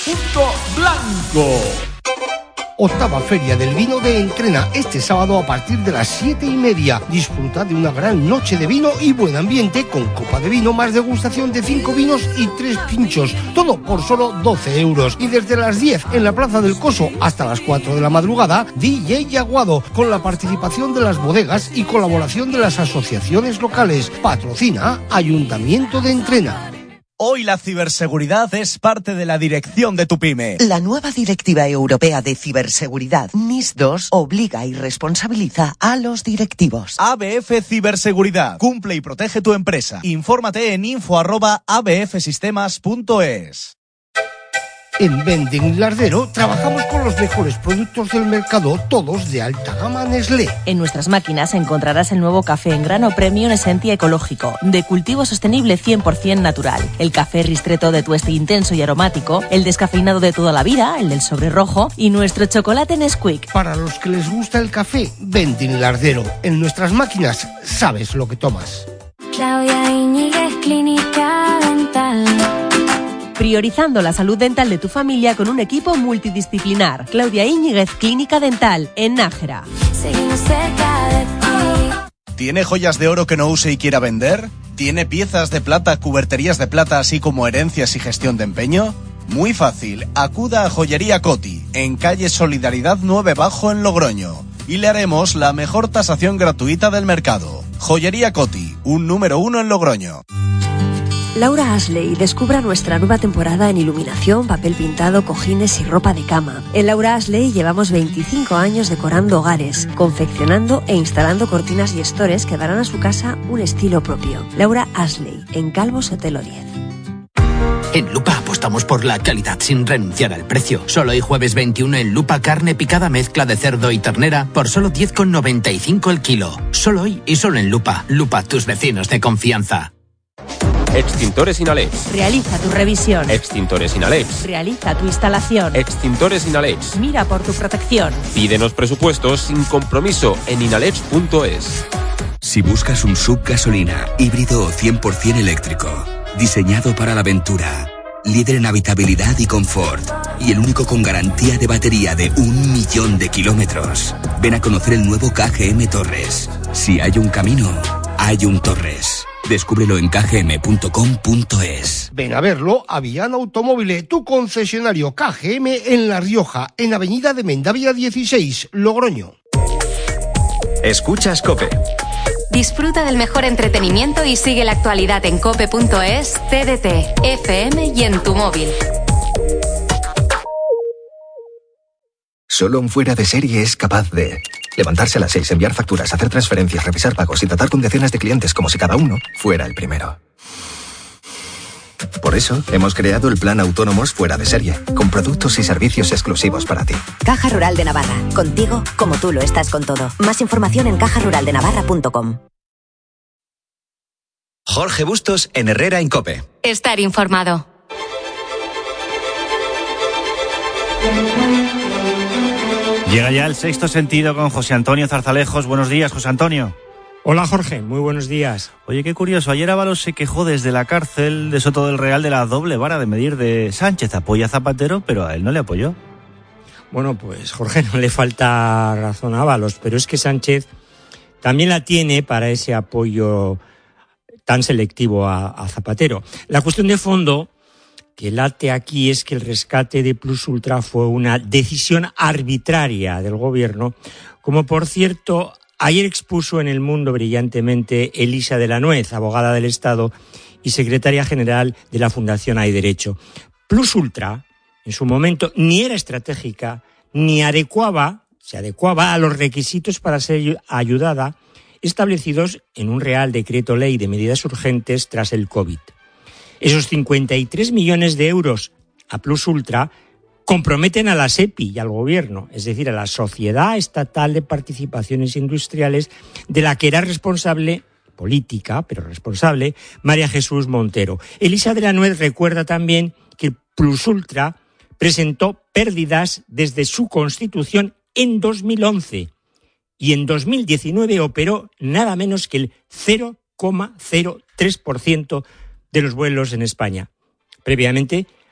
Punto Blanco. Octava Feria del Vino de Entrena, este sábado a partir de las 7:30. Disfruta de una gran noche de vino y buen ambiente con copa de vino más degustación de 5 vinos y 3 pinchos. Todo por solo 12 euros. Y desde las 10 en la Plaza del Coso hasta las 4 de la madrugada, DJ Aguado, con la participación de las bodegas y colaboración de las asociaciones locales. Patrocina Ayuntamiento de Entrena. Hoy la ciberseguridad es parte de la dirección de tu pyme. La nueva Directiva Europea de Ciberseguridad, NIS2, obliga y responsabiliza a los directivos. ABF Ciberseguridad. Cumple y protege tu empresa. Infórmate en info@abfsistemas.es. En Vending Lardero trabajamos con los mejores productos del mercado, todos de alta gama Nestlé. En nuestras máquinas encontrarás el nuevo café en grano premium Esencia Ecológico, de cultivo sostenible 100% natural, el café ristretto de tueste intenso y aromático, el descafeinado de toda la vida, el del sobre rojo, y nuestro chocolate Nesquik. Para los que les gusta el café, Vending Lardero. En nuestras máquinas sabes lo que tomas. Claudia Iñiguez, Clínica Dental. Priorizando la salud dental de tu familia con un equipo multidisciplinar. Claudia Iñiguez, Clínica Dental, en Nájera. Seguimos cerca de ti. ¿Tiene joyas de oro que no use y quiera vender? ¿Tiene piezas de plata, cuberterías de plata, así como herencias y gestión de empeño? Muy fácil, acuda a Joyería Coti, en calle Solidaridad 9 Bajo en Logroño, y le haremos la mejor tasación gratuita del mercado. Joyería Coti, un número 1 en Logroño. Laura Ashley descubra nuestra nueva temporada en iluminación, papel pintado, cojines y ropa de cama. En Laura Ashley llevamos 25 años decorando hogares, confeccionando e instalando cortinas y estores que darán a su casa un estilo propio. Laura Ashley, en Calvo Sotelo 10. En Lupa apostamos por la calidad sin renunciar al precio. Solo hoy jueves 21 en Lupa carne picada mezcla de cerdo y ternera por solo 10,95 el kilo. Solo hoy y solo en Lupa. Lupa, tus vecinos de confianza. Extintores Inalex. Realiza tu revisión. Extintores Inalex. Realiza tu instalación. Extintores Inalex. Mira por tu protección. Pídenos presupuestos sin compromiso en inalex.es. Si buscas un SUV gasolina, híbrido o 100% eléctrico, diseñado para la aventura, líder en habitabilidad y confort, y el único con garantía de batería de 1.000.000 de kilómetros, ven a conocer el nuevo KGM Torres. Si hay un camino, hay un Torres. Descúbrelo en kgm.com.es. Ven a verlo a Viana Automóvil, tu concesionario KGM en La Rioja, en Avenida de Mendavia 16, Logroño. Escuchas COPE. Disfruta del mejor entretenimiento y sigue la actualidad en cope.es, TDT, FM y en tu móvil. Solo un fuera de serie es capaz de levantarse a las 6, enviar facturas, hacer transferencias, revisar pagos y tratar con decenas de clientes como si cada uno fuera el primero. Por eso, hemos creado el Plan Autónomos Fuera de Serie, con productos y servicios exclusivos para ti. Caja Rural de Navarra. Contigo, como tú lo estás con todo. Más información en cajaruraldenavarra.com. Jorge Bustos en Herrera en COPE. Estar informado. Llega ya el Sexto Sentido con José Antonio Zarzalejos. Buenos días, José Antonio. Hola, Jorge. Muy buenos días. Oye, qué curioso. Ayer Ábalos se quejó desde la cárcel de Soto del Real de la doble vara de medir de Sánchez. Apoya a Zapatero, pero a él no le apoyó. Bueno, pues, Jorge, no le falta razón a Ábalos, pero es que Sánchez también la tiene para ese apoyo tan selectivo a Zapatero. La cuestión de fondo que late aquí es que el rescate de Plus Ultra fue una decisión arbitraria del gobierno, como por cierto ayer expuso en El Mundo brillantemente Elisa de la Nuez, abogada del Estado y secretaria general de la Fundación Hay Derecho. Plus Ultra, en su momento, ni era estratégica, ni se adecuaba a los requisitos para ser ayudada establecidos en un Real Decreto Ley de medidas urgentes tras el COVID. Esos 53 millones de euros a Plus Ultra comprometen a la SEPI y al gobierno, es decir, a la Sociedad Estatal de Participaciones Industriales, de la que era responsable, política, pero responsable, María Jesús Montero. Elisa de la Nuez recuerda también que Plus Ultra presentó pérdidas desde su constitución en 2011 y en 2019 operó nada menos que el 0,03% de los vuelos en España. Previamente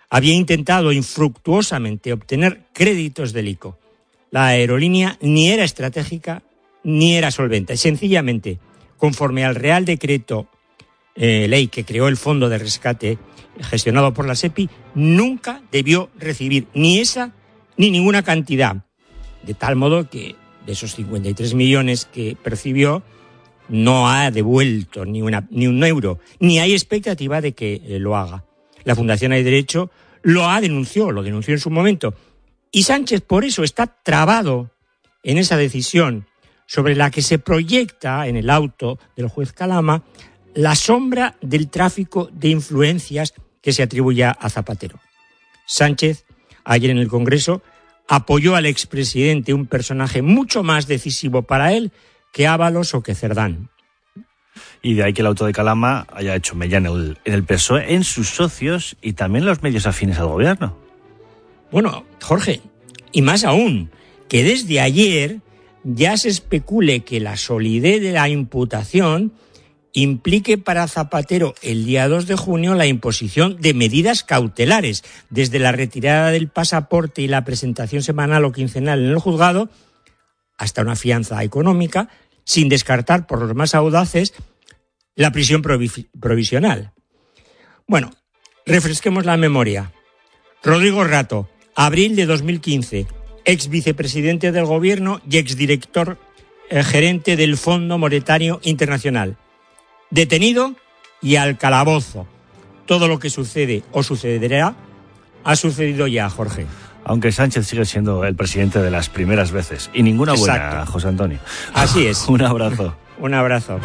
había intentado infructuosamente obtener créditos del ICO. La aerolínea ni era estratégica ni era solvente. Sencillamente, conforme al Real Decreto Ley que creó el Fondo de Rescate gestionado por la SEPI, nunca debió recibir ni esa ni ninguna cantidad. De tal modo que de esos 53 millones que percibió, no ha devuelto ni un euro, ni hay expectativa de que lo haga. La Fundación Hay Derecho lo denunció en su momento. Y Sánchez por eso está trabado en esa decisión sobre la que se proyecta en el auto del juez Calama la sombra del tráfico de influencias que se atribuye a Zapatero. Sánchez, ayer en el Congreso, apoyó al expresidente, un personaje mucho más decisivo para él que Ábalos o que Cerdán. Y de ahí que el auto de Calama haya hecho mella en el PSOE, en sus socios y también los medios afines al gobierno. Bueno, Jorge, y más aún, que desde ayer ya se especule que la solidez de la imputación implique para Zapatero el día 2 de junio la imposición de medidas cautelares, desde la retirada del pasaporte y la presentación semanal o quincenal en el juzgado, hasta una fianza económica, sin descartar por los más audaces la prisión provisional. Bueno, refresquemos la memoria. Rodrigo Rato, abril de 2015, ex vicepresidente del gobierno y exdirector gerente del Fondo Monetario Internacional. Detenido y al calabozo. Todo lo que sucede o sucederá ha sucedido ya, Jorge. Aunque Sánchez sigue siendo el presidente de las primeras veces. Y ninguna buena, exacto, José Antonio. Así es. Un abrazo. Un abrazo.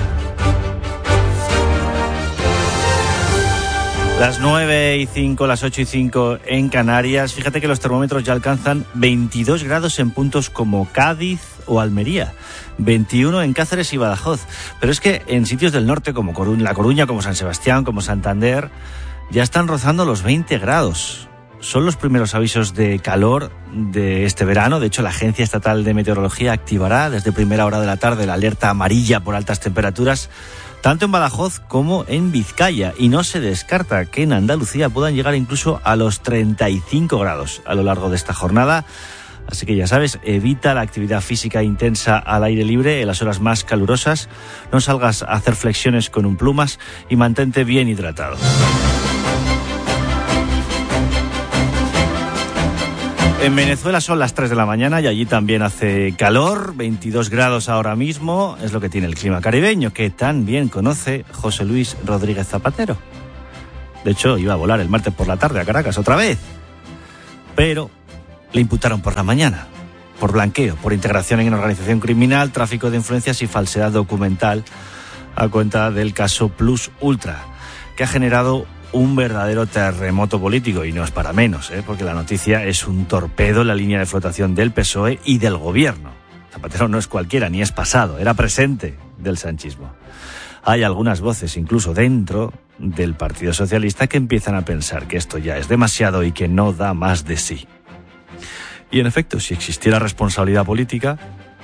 Las 9:05, las 8:05 en Canarias. Fíjate que los termómetros ya alcanzan 22 grados en puntos como Cádiz o Almería, 21 en Cáceres y Badajoz. Pero es que en sitios del norte como La Coruña, como San Sebastián, como Santander, ya están rozando los 20 grados. Son los primeros avisos de calor de este verano. De hecho, la Agencia Estatal de Meteorología activará desde primera hora de la tarde la alerta amarilla por altas temperaturas, tanto en Badajoz como en Vizcaya, y no se descarta que en Andalucía puedan llegar incluso a los 35 grados a lo largo de esta jornada. Así que ya sabes, evita la actividad física intensa al aire libre en las horas más calurosas, no salgas a hacer flexiones con un plumas y mantente bien hidratado. En Venezuela son las 3 de la mañana y allí también hace calor, 22 grados ahora mismo, es lo que tiene el clima caribeño, que tan bien conoce José Luis Rodríguez Zapatero. De hecho, iba a volar el martes por la tarde a Caracas otra vez, pero le imputaron por la mañana, por blanqueo, por integración en organización criminal, tráfico de influencias y falsedad documental, a cuenta del caso Plus Ultra, que ha generado un verdadero terremoto político, y no es para menos, porque la noticia es un torpedo en la línea de flotación del PSOE y del gobierno. Zapatero no es cualquiera, ni es pasado, era presente del sanchismo. Hay algunas voces, incluso dentro del Partido Socialista, que empiezan a pensar que esto ya es demasiado y que no da más de sí. Y en efecto, si existiera responsabilidad política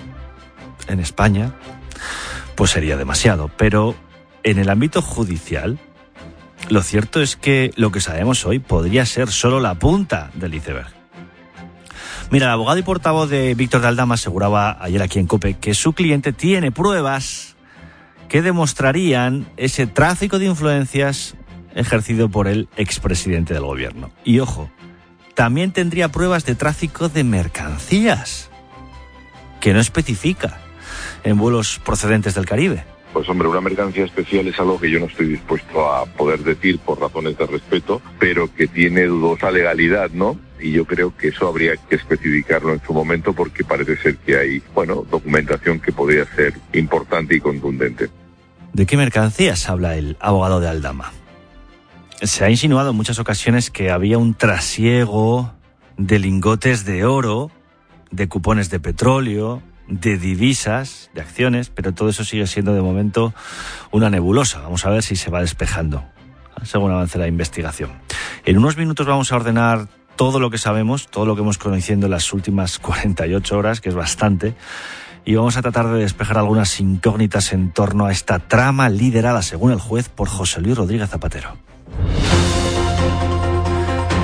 en España, pues sería demasiado. Pero en el ámbito judicial, lo cierto es que lo que sabemos hoy podría ser solo la punta del iceberg. Mira, el abogado y portavoz de Víctor de Aldama aseguraba ayer aquí en COPE que su cliente tiene pruebas que demostrarían ese tráfico de influencias ejercido por el expresidente del gobierno. Y ojo, también tendría pruebas de tráfico de mercancías, que no especifica, en vuelos procedentes del Caribe. Pues hombre, una mercancía especial es algo que yo no estoy dispuesto a poder decir por razones de respeto, pero que tiene dudosa legalidad, ¿no? Y yo creo que eso habría que especificarlo en su momento, porque parece ser que hay, documentación que podría ser importante y contundente. ¿De qué mercancías habla el abogado de Aldama? Se ha insinuado en muchas ocasiones que había un trasiego de lingotes de oro, de cupones de petróleo, de divisas, de acciones, pero todo eso sigue siendo de momento una nebulosa. Vamos a ver si se va despejando según avance la investigación. En unos minutos vamos a ordenar todo lo que sabemos, todo lo que hemos conocido en las últimas 48 horas, que es bastante, y vamos a tratar de despejar algunas incógnitas en torno a esta trama liderada, según el juez, por José Luis Rodríguez Zapatero.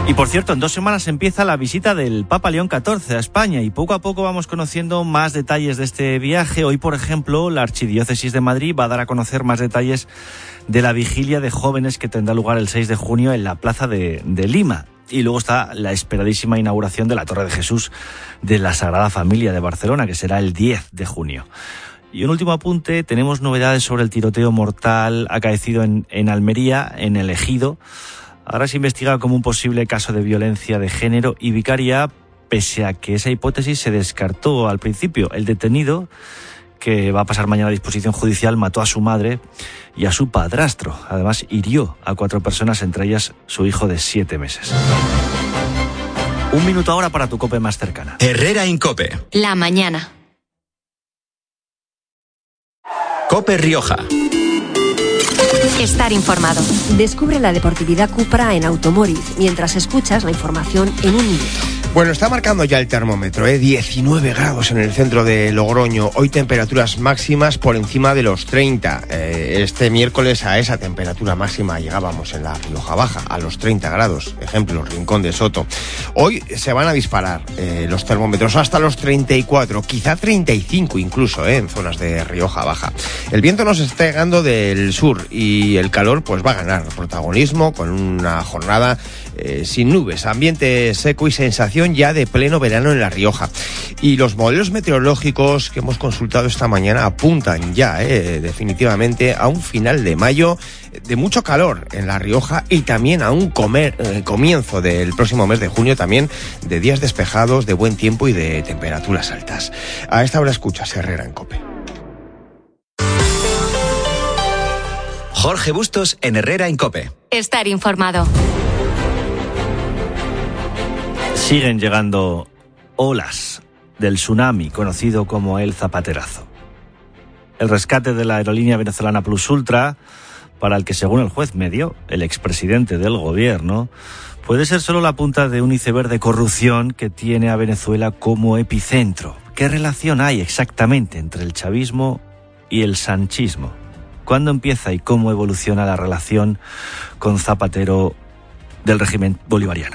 Y por cierto, en 2 semanas empieza la visita del Papa León XIV a España y poco a poco vamos conociendo más detalles de este viaje. Hoy, por ejemplo, la Archidiócesis de Madrid va a dar a conocer más detalles de la vigilia de jóvenes que tendrá lugar el 6 de junio en la Plaza de Lima. Y luego está la esperadísima inauguración de la Torre de Jesús de la Sagrada Familia de Barcelona, que será el 10 de junio. Y un último apunte, tenemos novedades sobre el tiroteo mortal acaecido en Almería, en el Ejido. Ahora se investiga como un posible caso de violencia de género y vicaria, pese a que esa hipótesis se descartó al principio. El detenido, que va a pasar mañana a disposición judicial, mató a su madre y a su padrastro. Además, hirió a 4 personas, entre ellas su hijo de 7 meses. 1 minuto ahora para tu COPE más cercana. Herrera Incope. La mañana. COPE Rioja. Estar informado. Descubre la deportividad Cupra en Automóriz mientras escuchas la información en 1 minuto. Bueno, está marcando ya el termómetro, 19 grados en el centro de Logroño. Hoy temperaturas máximas por encima de los 30. Este miércoles a esa temperatura máxima llegábamos en la Rioja Baja, a los 30 grados. Ejemplo, Rincón de Soto. Hoy se van a disparar los termómetros hasta los 34, quizá 35 incluso, en zonas de Rioja Baja. El viento nos está llegando del sur y el calor pues va a ganar protagonismo con una jornada sin nubes, ambiente seco y sensación ya de pleno verano en La Rioja. Y los modelos meteorológicos que hemos consultado esta mañana apuntan ya definitivamente a un final de mayo de mucho calor en La Rioja y también a un comienzo del próximo mes de junio también de días despejados, de buen tiempo y de temperaturas altas. A esta hora escuchas Herrera en COPE. Jorge Bustos en Herrera en COPE. Estar informado. Siguen llegando olas del tsunami conocido como el Zapaterazo. El rescate de la aerolínea venezolana Plus Ultra, para el que según el juez medio, el expresidente del gobierno, puede ser solo la punta de un iceberg de corrupción que tiene a Venezuela como epicentro. ¿Qué relación hay exactamente entre el chavismo y el sanchismo? ¿Cuándo empieza y cómo evoluciona la relación con Zapatero del régimen bolivariano?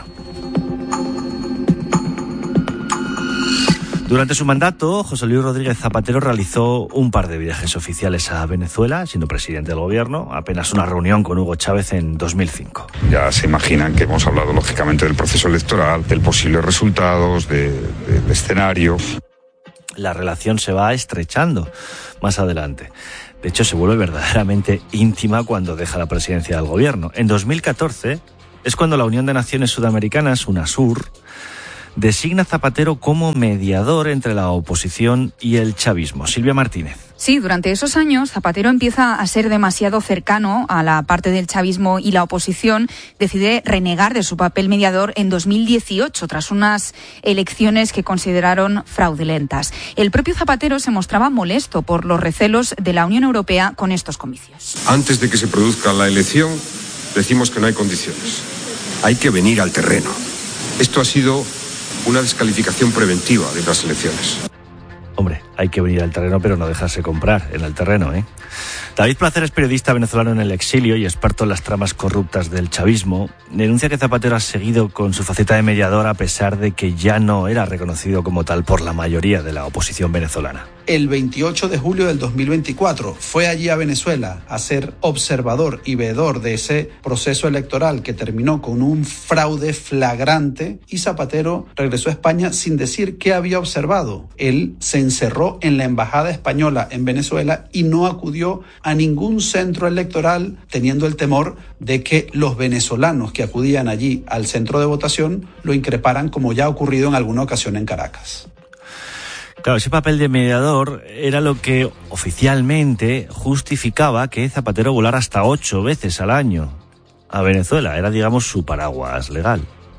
Durante su mandato, José Luis Rodríguez Zapatero realizó un par de viajes oficiales a Venezuela, siendo presidente del gobierno, apenas una reunión con Hugo Chávez en 2005. Ya se imaginan que hemos hablado lógicamente del proceso electoral, del posibles resultados, del escenario. La relación se va estrechando más adelante. De hecho, se vuelve verdaderamente íntima cuando deja la presidencia del gobierno. En 2014 es cuando la Unión de Naciones Sudamericanas, UNASUR, designa a Zapatero como mediador entre la oposición y el chavismo. Silvia Martínez. Sí, durante esos años Zapatero empieza a ser demasiado cercano a la parte del chavismo y la oposición. Decide renegar de su papel mediador en 2018 tras unas elecciones que consideraron fraudulentas. El propio Zapatero se mostraba molesto por los recelos de la Unión Europea con estos comicios. Antes de que se produzca la elección, decimos que no hay condiciones. Hay que venir al terreno. Esto ha sido una descalificación preventiva de las elecciones. Hombre, hay que venir al terreno, pero no dejarse comprar en el terreno, ¿eh? David Placer es periodista venezolano en el exilio y experto en las tramas corruptas del chavismo. Denuncia que Zapatero ha seguido con su faceta de mediador a pesar de que ya no era reconocido como tal por la mayoría de la oposición venezolana. El 28 de julio del 2024 fue allí a Venezuela a ser observador y veedor de ese proceso electoral que terminó con un fraude flagrante y Zapatero regresó a España sin decir qué había observado. Él se encerró en la embajada española en Venezuela y no acudió a ningún centro electoral teniendo el temor de que los venezolanos que acudían allí al centro de votación lo increparan como ya ha ocurrido en alguna ocasión en Caracas. Claro, ese papel de mediador era lo que oficialmente justificaba que Zapatero volara hasta 8 veces al año a Venezuela. Era, digamos, su paraguas legal.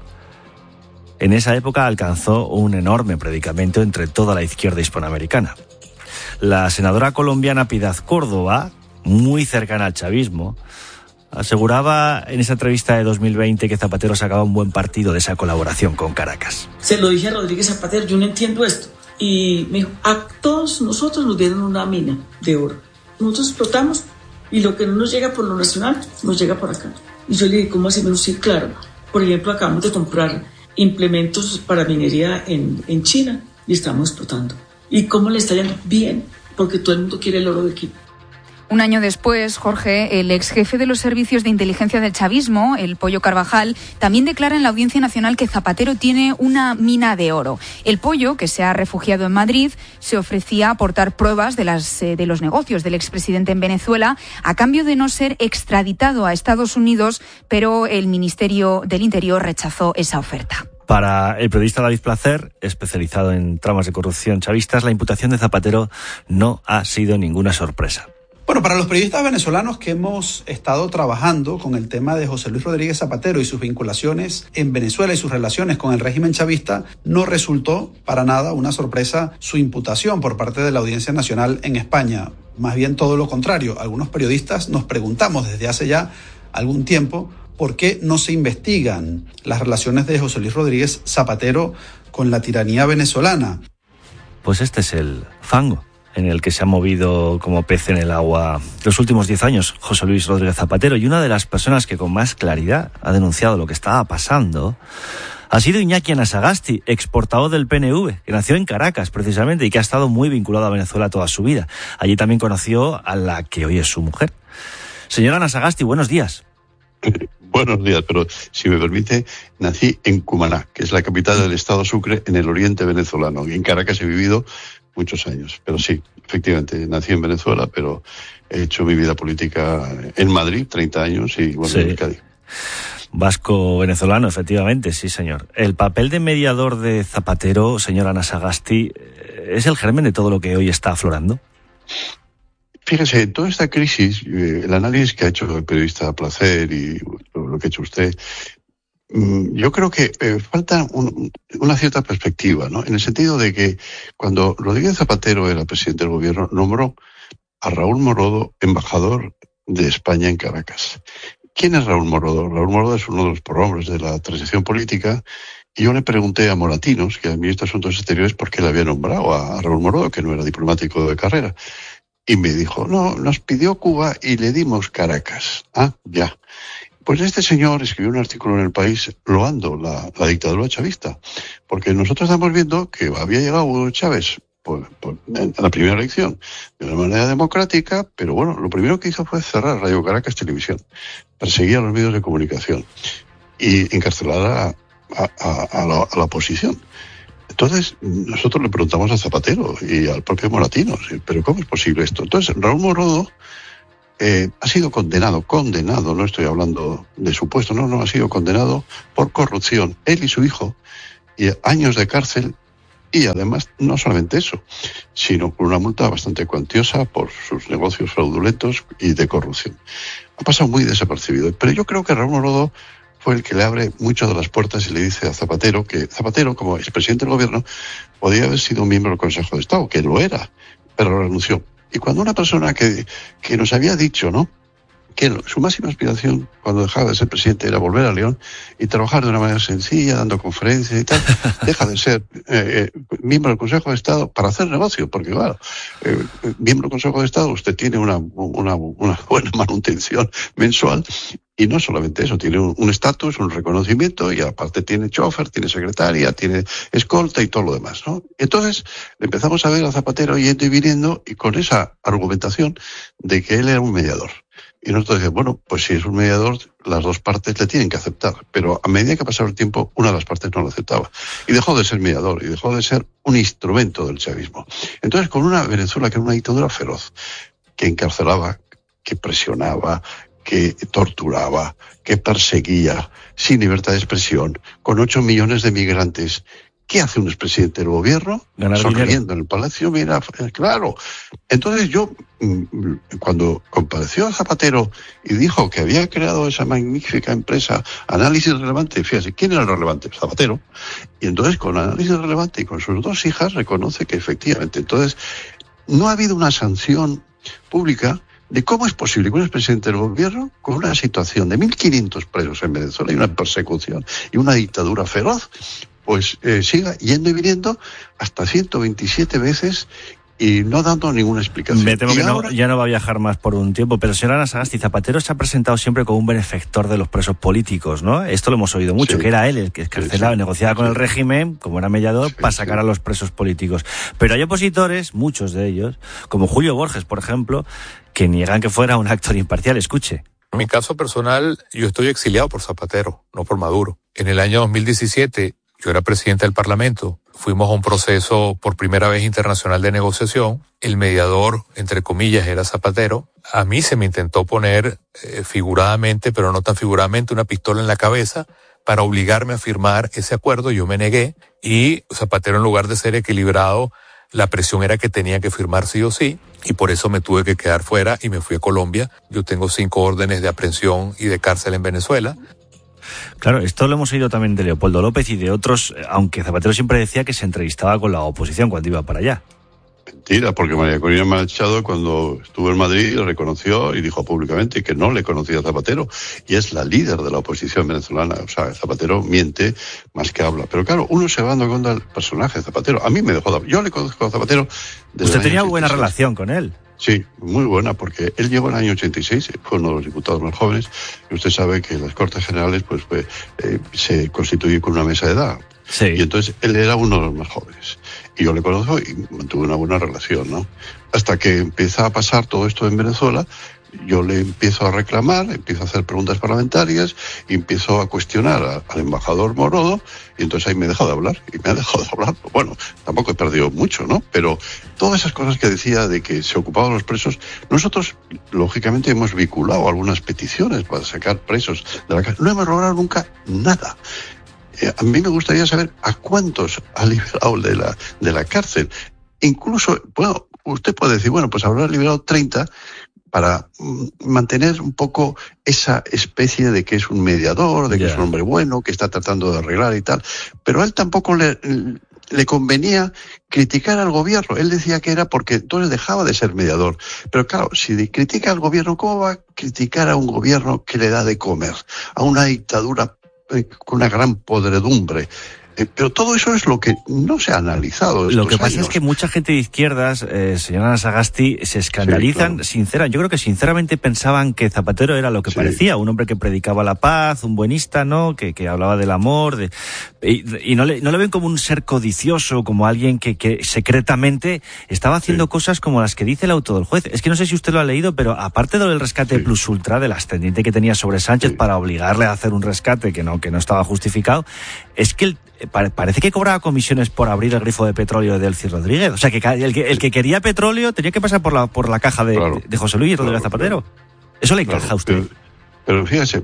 En esa época alcanzó un enorme predicamento entre toda la izquierda hispanoamericana. La senadora colombiana Piedad Córdoba, muy cercana al chavismo, aseguraba en esa entrevista de 2020 que Zapatero sacaba un buen partido de esa colaboración con Caracas. Se lo dije a Rodríguez Zapatero, yo no entiendo esto. Y me dijo, a todos nosotros nos dieron una mina de oro. Nosotros explotamos y lo que no nos llega por lo nacional, nos llega por acá. Y yo le dije, ¿cómo así? Me dijo, sí, claro, Por ejemplo, acabamos de comprar implementos para minería en China y estamos exportando. ¿Y cómo le está yendo? Bien, porque todo el mundo quiere el oro de aquí. Un año después, Jorge, el ex jefe de los servicios de inteligencia del chavismo, el Pollo Carvajal, también declara en la Audiencia Nacional que Zapatero tiene una mina de oro. El Pollo, que se ha refugiado en Madrid, se ofrecía a aportar pruebas de los negocios del expresidente en Venezuela a cambio de no ser extraditado a Estados Unidos, pero el Ministerio del Interior rechazó esa oferta. Para el periodista David Placer, especializado en tramas de corrupción chavistas, la imputación de Zapatero no ha sido ninguna sorpresa. Bueno, para los periodistas venezolanos que hemos estado trabajando con el tema de José Luis Rodríguez Zapatero y sus vinculaciones en Venezuela y sus relaciones con el régimen chavista, no resultó para nada una sorpresa su imputación por parte de la Audiencia Nacional en España. Más bien todo lo contrario. Algunos periodistas nos preguntamos desde hace ya algún tiempo por qué no se investigan las relaciones de José Luis Rodríguez Zapatero con la tiranía venezolana. Pues este es el fango en el que se ha movido como pez en el agua los últimos 10 años José Luis Rodríguez Zapatero, y una de las personas que con más claridad ha denunciado lo que estaba pasando ha sido Iñaki Anasagasti, exportador del PNV, que nació en Caracas precisamente y que ha estado muy vinculado a Venezuela toda su vida. Allí también conoció a la que hoy es su mujer. Señora Anasagasti, buenos días. Buenos días, pero si me permite, nací en Cumaná, que es la capital del estado Sucre, en el oriente venezolano. Y en Caracas he vivido muchos años, pero sí, efectivamente, nací en Venezuela, pero he hecho mi vida política en Madrid, 30 años, y bueno, en Cádiz. Vasco-venezolano, efectivamente, sí, señor. El papel de mediador de Zapatero, señor Anasagasti, ¿es el germen de todo lo que hoy está aflorando? Fíjese, en toda esta crisis, el análisis que ha hecho el periodista Placer y lo que ha hecho usted, yo creo que falta una cierta perspectiva, ¿no? En el sentido de que cuando Rodríguez Zapatero era presidente del gobierno, nombró a Raúl Morodo embajador de España en Caracas. ¿Quién es Raúl Morodo? Raúl Morodo es uno de los prohombres de la transición política, y yo le pregunté a Moratinos, que es el ministro de Asuntos Exteriores, por qué le había nombrado a Raúl Morodo, que no era diplomático de carrera. Y me dijo, no, nos pidió Cuba y le dimos Caracas. Ah, ya. Pues este señor escribió un artículo en El País loando la dictadura chavista, porque nosotros estamos viendo que había llegado Hugo Chávez en la primera elección de una manera democrática, pero bueno, lo primero que hizo fue cerrar Radio Caracas Televisión, perseguir a los medios de comunicación y encarcelar a la oposición. Entonces, nosotros le preguntamos a Zapatero y al propio Moratinos, ¿pero cómo es posible esto? Entonces, Raúl Morodo ha sido condenado, no estoy hablando de supuesto, no, ha sido condenado por corrupción, él y su hijo, y años de cárcel, y además, no solamente eso, sino con una multa bastante cuantiosa por sus negocios fraudulentos y de corrupción. Ha pasado muy desapercibido, pero yo creo que Raúl Morodo fue el que le abre muchas de las puertas y le dice a Zapatero que Zapatero, como expresidente del gobierno, podía haber sido un miembro del Consejo de Estado, que lo era, pero renunció. Y cuando una persona que nos había dicho, ¿no?, que su máxima aspiración cuando dejaba de ser presidente era volver a León y trabajar de una manera sencilla, dando conferencias y tal, deja de ser miembro del Consejo de Estado para hacer negocio, porque claro, miembro del Consejo de Estado usted tiene una buena manutención mensual. Y no solamente eso, tiene un estatus, un reconocimiento, y aparte tiene chofer, tiene secretaria, tiene escolta y todo lo demás, ¿no? Entonces empezamos a ver a Zapatero yendo y viniendo, y con esa argumentación de que él era un mediador. Y nosotros decimos, bueno, pues si es un mediador, las dos partes le tienen que aceptar. Pero a medida que pasaba el tiempo, una de las partes no lo aceptaba. Y dejó de ser mediador, y dejó de ser un instrumento del chavismo. Entonces, con una Venezuela que era una dictadura feroz, que encarcelaba, que presionaba, que torturaba, que perseguía, sin libertad de expresión, con 8 millones de migrantes. ¿Qué hace un expresidente del gobierno? Sonriendo en el palacio, mira, claro. Entonces yo, cuando compareció Zapatero y dijo que había creado esa magnífica empresa Análisis Relevante, fíjate, ¿quién era el relevante? Zapatero. Y entonces con Análisis Relevante y con sus 2 hijas reconoce que efectivamente, entonces, no ha habido una sanción pública de cómo es posible que un expresidente del gobierno, con una situación de 1.500 presos en Venezuela y una persecución y una dictadura feroz, pues siga yendo y viniendo hasta 127 veces y no dando ninguna explicación. Me temo que ya no va a viajar más por un tiempo, pero señora Ana Sagasti, Zapatero se ha presentado siempre como un benefactor de los presos políticos, ¿no? Esto lo hemos oído mucho, que era él el que escarcelaba, negociaba con el régimen, como era mediador, para sacar a los presos políticos. Pero hay opositores, muchos de ellos, como Julio Borges, por ejemplo, que niegan que fuera un actor imparcial. Escuche. En mi caso personal, yo estoy exiliado por Zapatero, no por Maduro. En el año 2017, yo era presidente del Parlamento. Fuimos a un proceso por primera vez internacional de negociación. El mediador, entre comillas, era Zapatero. A mí se me intentó poner figuradamente, pero no tan figuradamente, una pistola en la cabeza para obligarme a firmar ese acuerdo. Yo me negué y Zapatero, en lugar de ser equilibrado, la presión era que tenía que firmar sí o sí, y por eso me tuve que quedar fuera y me fui a Colombia. Yo tengo 5 órdenes de aprehensión y de cárcel en Venezuela. Claro, esto lo hemos oído también de Leopoldo López y de otros, aunque Zapatero siempre decía que se entrevistaba con la oposición cuando iba para allá. Mentira, porque María Corina Machado, cuando estuvo en Madrid, reconoció y dijo públicamente que no le conocía a Zapatero, y es la líder de la oposición venezolana. O sea, Zapatero miente más que habla. Pero claro, uno se va dando cuenta del personaje de Zapatero. A mí me dejó de hablar. Yo le conozco a Zapatero desde ¿Usted tenía buena relación con él? Sí, muy buena, porque él llegó en el año 86, fue uno de los diputados más jóvenes, y usted sabe que las Cortes Generales se constituyen con una mesa de edad. Sí. Y entonces él era uno de los más jóvenes. Y yo le conozco y mantuve una buena relación, ¿no? Hasta que empieza a pasar todo esto en Venezuela, yo le empiezo a reclamar, empiezo a hacer preguntas parlamentarias, y empiezo a cuestionar al embajador Morodo, y entonces ahí me deja de hablar, y me ha dejado de hablar. Bueno, tampoco he perdido mucho, ¿no? Pero todas esas cosas que decía de que se ocupaban los presos, nosotros, lógicamente, hemos vinculado algunas peticiones para sacar presos de la cárcel. No hemos logrado nunca nada. A mí me gustaría saber a cuántos ha liberado de la cárcel. Incluso, bueno, usted puede decir, bueno, pues habrá liberado 30 para mantener un poco esa especie de que es un mediador, de que es un hombre bueno, que está tratando de arreglar y tal. Pero a él tampoco le convenía criticar al gobierno. Él decía que era porque entonces dejaba de ser mediador. Pero claro, si critica al gobierno, ¿cómo va a criticar a un gobierno que le da de comer? A una dictadura con una gran podredumbre. Pero todo eso es lo que no se ha analizado. Lo que pasa es que mucha gente de izquierdas, señora Ana Sagasti, se escandalizan, yo creo que sinceramente pensaban que Zapatero era lo que parecía, un hombre que predicaba la paz, un buenista, ¿no? Que hablaba del amor, y no le ven como un ser codicioso, como alguien que secretamente estaba haciendo cosas como las que dice el auto del juez. Es que no sé si usted lo ha leído, pero aparte del rescate plus ultra, del ascendiente que tenía sobre Sánchez para obligarle a hacer un rescate que no estaba justificado, es que parece que cobraba comisiones por abrir el grifo de petróleo de Delcy Rodríguez. O sea, que el que quería petróleo tenía que pasar por la caja de José Luis Rodríguez Zapatero. ¿Eso le encaja a usted? Pero fíjese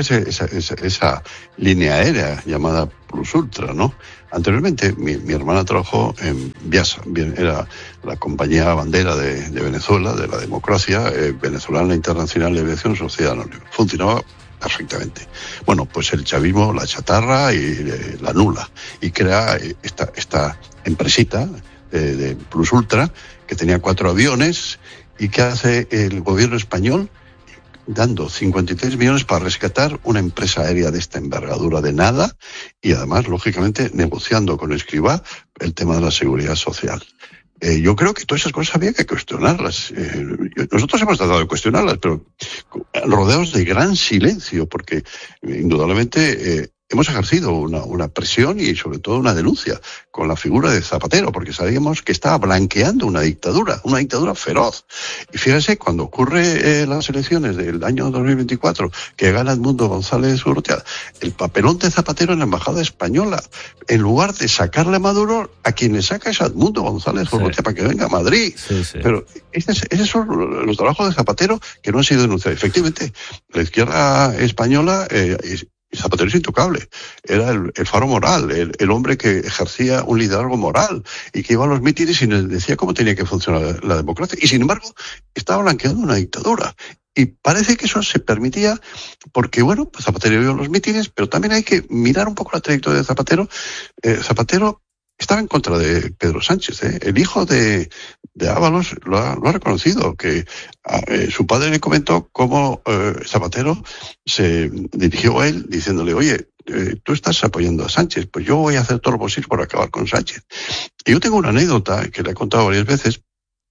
esa línea aérea llamada Plus Ultra, ¿no? Anteriormente mi hermana trabajó en Viasa, era la compañía bandera de Venezuela, de la democracia venezolana internacional de aviación sociedad anónima. Funcionaba perfectamente. Bueno, pues el chavismo la chatarra y la nula, y crea esta empresita de Plus Ultra que tenía 4 aviones, y que hace el gobierno español dando 53 millones para rescatar una empresa aérea de esta envergadura de nada, y además, lógicamente, negociando con Escrivá el tema de la seguridad social. Yo creo que todas esas cosas había que cuestionarlas. Nosotros hemos tratado de cuestionarlas, pero rodeados de gran silencio, porque indudablemente hemos ejercido una presión y sobre todo una denuncia con la figura de Zapatero, porque sabíamos que estaba blanqueando una dictadura feroz. Y fíjese, cuando ocurre las elecciones del año 2024, que gana Edmundo González Urrutia, el papelón de Zapatero en la embajada española, en lugar de sacarle a Maduro, a quien le saca es a Edmundo González Urrutia para que venga a Madrid. Pero esos son los trabajos de Zapatero que no han sido denunciados. Efectivamente, la izquierda española Zapatero es intocable, era el faro moral, el hombre que ejercía un liderazgo moral y que iba a los mítines y les decía cómo tenía que funcionar la democracia, y sin embargo estaba blanqueando una dictadura. Y parece que eso se permitía porque, bueno, pues Zapatero iba a los mítines, pero también hay que mirar un poco la trayectoria de Zapatero. Zapatero estaba en contra de Pedro Sánchez, El hijo de Ábalos lo ha reconocido, que su padre le comentó cómo Zapatero se dirigió a él diciéndole: oye, tú estás apoyando a Sánchez, pues yo voy a hacer todo lo posible por acabar con Sánchez. Y yo tengo una anécdota que le he contado varias veces,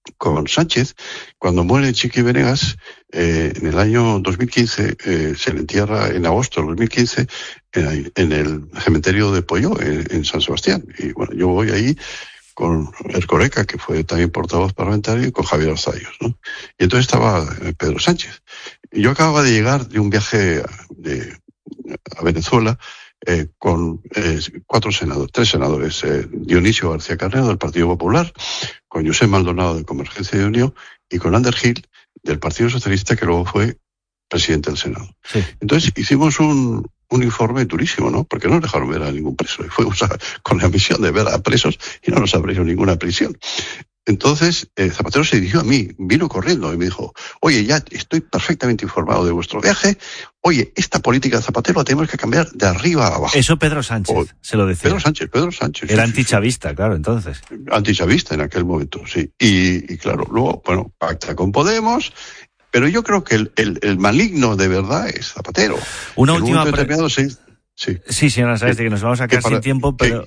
con Sánchez. Cuando muere Chiqui Venegas, en el año 2015, se le entierra en agosto del 2015 en el cementerio de Polló, en San Sebastián. Y bueno, yo voy ahí con Ercoreca, que fue también portavoz parlamentario, y con Javier Arzayos, ¿no? Y entonces estaba Pedro Sánchez. Y yo acababa de llegar de un viaje a Venezuela, con tres senadores, Dionisio García Carnero del Partido Popular, con José Maldonado de Convergencia y Unión y con Ander Gil del Partido Socialista, que luego fue presidente del Senado. Sí. Entonces hicimos un informe durísimo, ¿no? Porque no nos dejaron ver a ningún preso. Y fuimos con la misión de ver a presos y no nos abrieron ninguna prisión. Entonces, Zapatero se dirigió a mí, vino corriendo y me dijo: oye, ya estoy perfectamente informado de vuestro viaje. Oye, esta política de Zapatero la tenemos que cambiar de arriba a abajo. Eso Pedro Sánchez se lo decía. Pedro Sánchez. Era antichavista, claro, entonces. Antichavista en aquel momento, sí. Y claro, luego, bueno, pacta con Podemos. Pero yo creo que el maligno de verdad es Zapatero. Una última pregunta. Sí, señora Sagasti, que nos vamos a quedar sin tiempo, pero...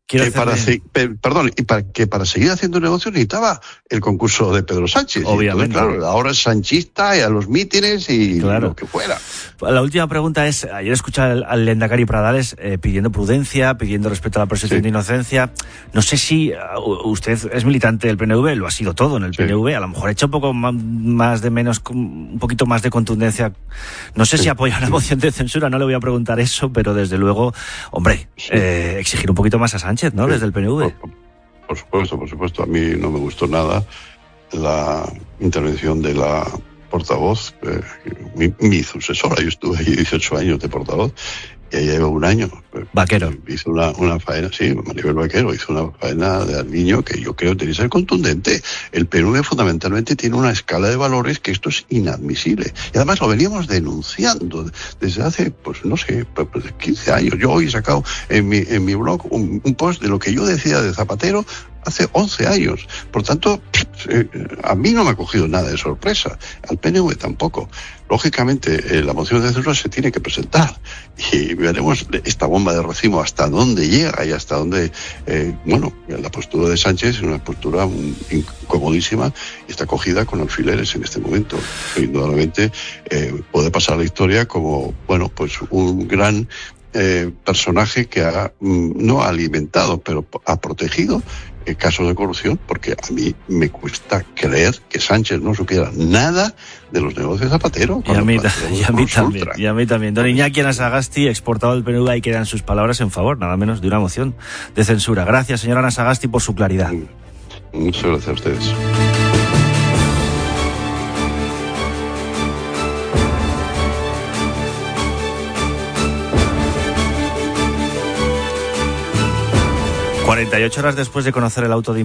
para seguir haciendo negocio necesitaba el concurso de Pedro Sánchez. Obviamente. Entonces, claro, ahora es sanchista y a los mítines y lo que fuera. La última pregunta es, ayer escuché al Lehendakari Pradales pidiendo prudencia, pidiendo respeto a la presunción de inocencia. No sé si usted es militante del PNV, lo ha sido todo en el PNV, a lo mejor ha hecho un poco más de menos, un poquito más de contundencia. No sé si apoya una moción de censura, no le voy a preguntar eso, pero desde luego, hombre, exigir un poquito más a Sánchez, ¿no? Desde el PNV. Por supuesto. A mí no me gustó nada la intervención de la portavoz, mi sucesora. Yo estuve allí 18 años de portavoz y ella lleva un año. Vaquero. Hizo una faena, sí, Maribel Vaquero hizo una faena de al niño que yo creo que tiene que ser contundente. El PNV fundamentalmente tiene una escala de valores que esto es inadmisible. Y además lo veníamos denunciando desde hace, pues no sé, 15 años. Yo hoy he sacado en mi blog un post de lo que yo decía de Zapatero hace 11 años. Por tanto, a mí no me ha cogido nada de sorpresa, al PNV tampoco. Lógicamente, la moción de censura se tiene que presentar y veremos esta bomba de racimo hasta dónde llega y hasta dónde, la postura de Sánchez es una postura incomodísima y está cogida con alfileres en este momento. Indudablemente puede pasar la historia como, pues un gran personaje que no ha alimentado, pero ha protegido casos de corrupción, porque a mí me cuesta creer que Sánchez no supiera nada de los negocios de Zapatero. Y a mí también. Don Iñaki Anasagasti, exportado del PNV, ahí quedan sus palabras en favor, nada menos, de una moción de censura. Gracias, señor Anasagasti, por su claridad. Muchas gracias a ustedes. ...48 horas después de conocer el auto de